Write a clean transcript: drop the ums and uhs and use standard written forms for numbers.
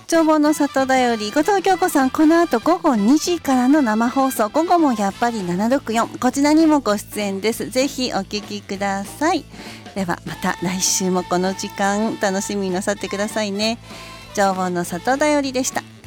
情報の里だより後藤京子さん、この後午後2時からの生放送、午後もやっぱり764、こちらにもご出演です。ぜひお聞きください。ではまた来週もこの時間楽しみになさってくださいね。情報の里だよりでした。